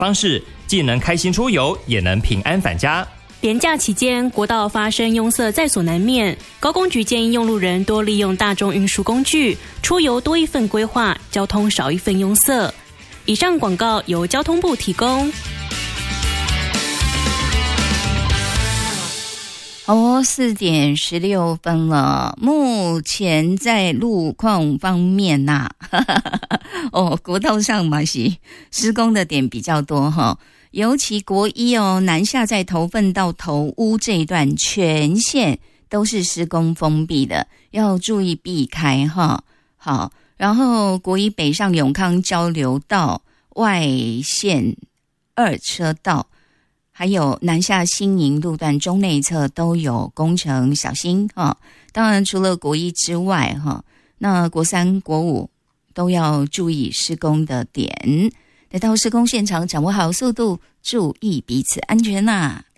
方式既能开心出游，也能平安返家。 连假期间，国道发生拥塞在所难免，高工局建议用路人多利用大众运输工具，出游多一份规划，交通少一份拥塞。以上广告由交通部提供。 4点16分了。目前在路况方面国道上嘛是施工的点比较多尤其国一南下在头份到头屋这一段全线都是施工封闭的，要注意避开好，然后国一北上永康交流道外线2车道，还有南下新营路段中内侧都有工程，小心当然除了国一之外那国三国五都要注意施工的点。来到施工现场，掌握好速度，注意彼此安全